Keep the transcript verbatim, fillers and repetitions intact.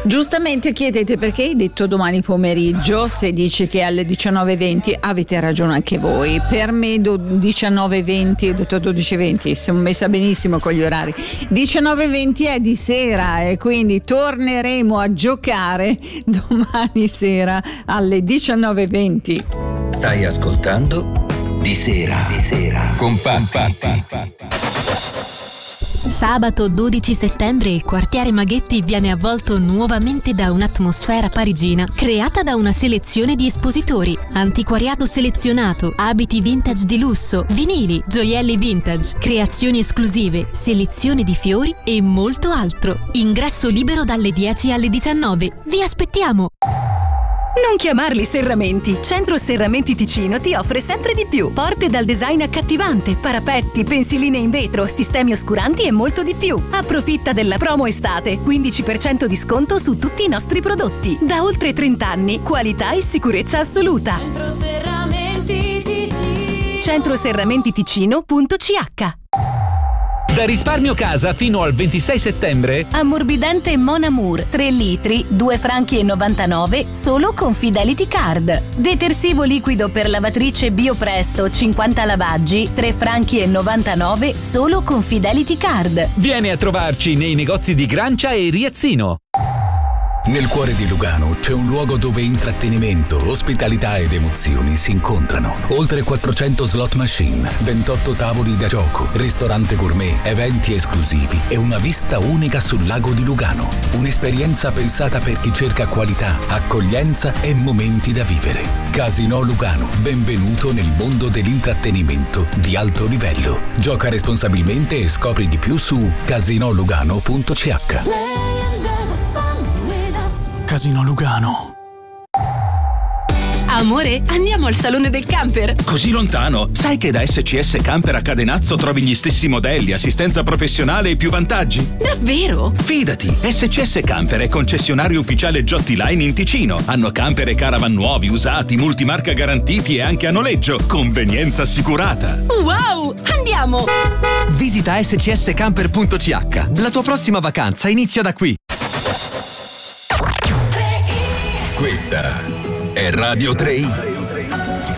Giustamente chiedete perché hai detto domani pomeriggio, se dici che alle diciannove e venti avete ragione anche voi. Per me do- diciannove e venti, ho detto dodici e venti, sono messa benissimo con gli orari. diciannove e venti è di sera e quindi torneremo a giocare domani sera alle diciannove e venti. Stai ascoltando Di Sera, di sera. Con Patti. Sabato dodici settembre il quartiere Maghetti viene avvolto nuovamente da un'atmosfera parigina creata da una selezione di espositori, antiquariato selezionato, abiti vintage di lusso, vinili, gioielli vintage, creazioni esclusive, selezione di fiori e molto altro. Ingresso libero dalle dieci alle diciannove. Vi aspettiamo! Non chiamarli serramenti. Centro Serramenti Ticino ti offre sempre di più. Porte dal design accattivante, parapetti, pensiline in vetro, sistemi oscuranti e molto di più. Approfitta della promo estate. quindici per cento di sconto su tutti i nostri prodotti. Da oltre trenta anni, qualità e sicurezza assoluta. Centro Serramenti Ticino. centro serramenti ticino punto c h. Da Risparmio Casa fino al ventisei settembre Ammorbidente Mon Amour tre litri, due franchi e novantanove solo con Fidelity Card. Detersivo liquido per lavatrice Biopresto cinquanta lavaggi, tre franchi e novantanove solo con Fidelity Card. Vieni a trovarci nei negozi di Grancia e Riazzino. Nel cuore di Lugano c'è un luogo dove intrattenimento, ospitalità ed emozioni si incontrano. Oltre quattrocento slot machine, ventotto tavoli da gioco, ristorante gourmet, eventi esclusivi e una vista unica sul lago di Lugano. Un'esperienza pensata per chi cerca qualità, accoglienza e momenti da vivere. Casino Lugano, benvenuto nel mondo dell'intrattenimento di alto livello. Gioca responsabilmente e scopri di più su casino lugano punto c h. Casino Lugano. Amore, andiamo al Salone del Camper. Così lontano? Sai che da S C S Camper a Cadenazzo trovi gli stessi modelli, assistenza professionale e più vantaggi? Davvero? Fidati, S C S Camper è concessionario ufficiale Giotti Line in Ticino. Hanno camper e caravan nuovi, usati, multimarca garantiti e anche a noleggio. Convenienza assicurata. Wow, andiamo! Visita S C S camper punto c h. La tua prossima vacanza inizia da qui. Questa è Radio tre.